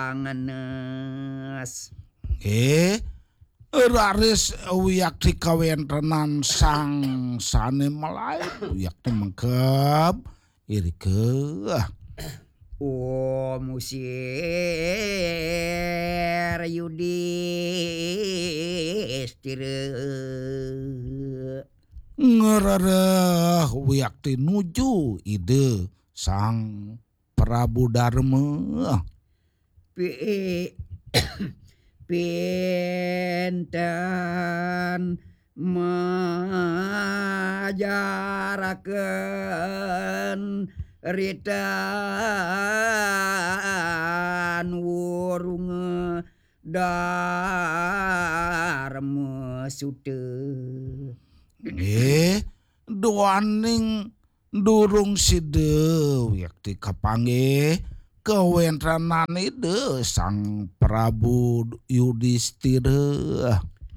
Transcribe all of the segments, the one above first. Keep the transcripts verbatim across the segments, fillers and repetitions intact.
Ngenes. Eh, raris uyak di kawentenan sang sane malai uyak di mengkep iri ke Oh musir Yudhistira ngerareh uyak di nuju ide sang Prabu Dharma Pi pinten majarakeun ridan wurung Dharma Sutta. eh doaning durung sideu yakti kapanggih kewentranan ide sang Prabu Yudhistira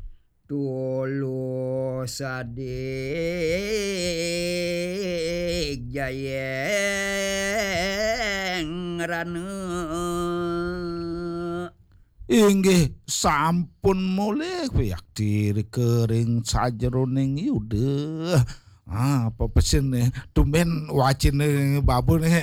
Dulu sadik jayeng ranu inggih sampun mulih yakti kering sajroning yuda ah apa pesen nih tumben wacin babu nih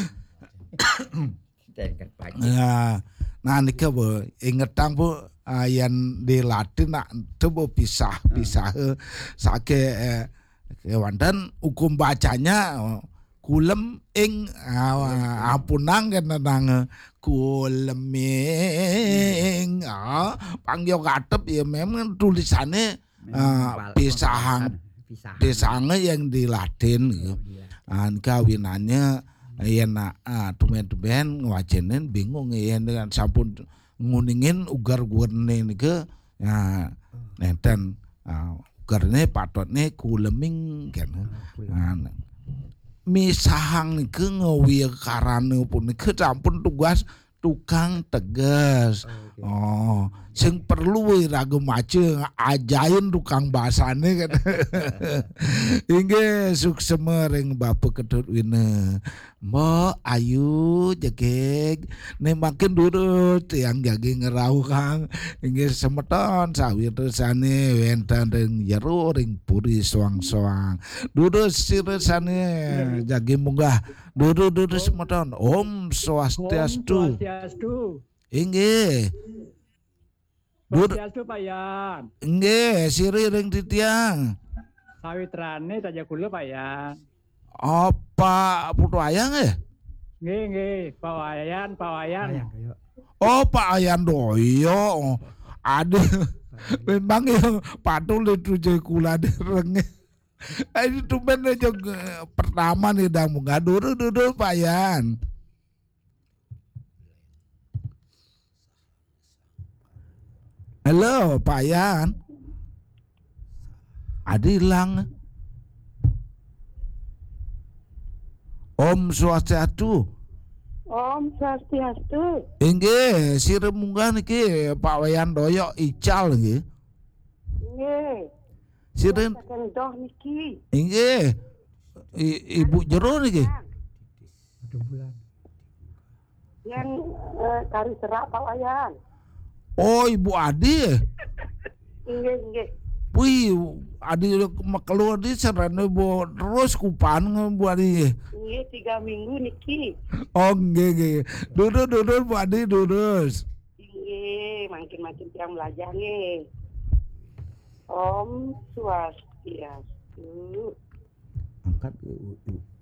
nah nah nika bu ingetang bu ayan di Latin nak coba pisah pisah sake kewandan hukum bacanya kulem ing apunang kan nang kuleming panggil katep ya memang tulisannya pisahan pisahannya yang di Latin kawinannya ya nak tumen-tumen ngwacenin bingung ya dengan sampun nguningin ugar gurne ke ya nenten ugarne patotne kuleming kan misahang ke ngewir karane pun ke sampun tugas tukang tegas oh sing perlu ragu mace ajain tukang basane kan inggih suksema ring bapak kedut wine mbok ayu jegeg nemakin durut yang jagi ngerau kang inggih semeton sawir tersane wenten ring jero ring puri soang-soang durut siresane jagi munggah durut-durut semeton Om Swastiastu inggih Swastiastu payan. Nggih, siri ring titiang. Sawitrane saja kula payan. Apa putu ayang eh? Nggih, nggih, Pak Wayan, Pak Wayan. Oh, Pak Ayan doyo. Ada memang yang patul itu je kula dereng. Ini tumben aja pertama nih dah mungadur dulu Pak Ayan. Halo Pak Yan. Adi hilang. Om Swastiastu. Om Swastiastu. Inggih, sire munggah niki Pak Wayan doyok ical nggih. Nggih. Sire doh niki. inggih. I, Ibu jero niki. Yang eh, kari serak Pak Wayan. Oh, Ibu Adi. Inggih, inggih. Wih, Adi keluar di serane bu terus kupan Bu Adi. Nggih, tiga minggu niki. Oh, nggih nggih. Duduk duduk Bu Adi duduk. Nggih, makin-makin tiang belajar nggih. Om Swastiastu. Angkat